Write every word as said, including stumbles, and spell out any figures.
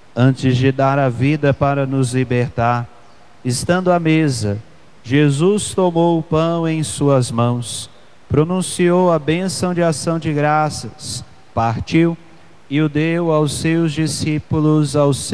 Antes de dar a vida para nos libertar, estando à mesa, Jesus tomou o pão em suas mãos, pronunciou a bênção de ação de graças, partiu e o deu aos seus discípulos, aos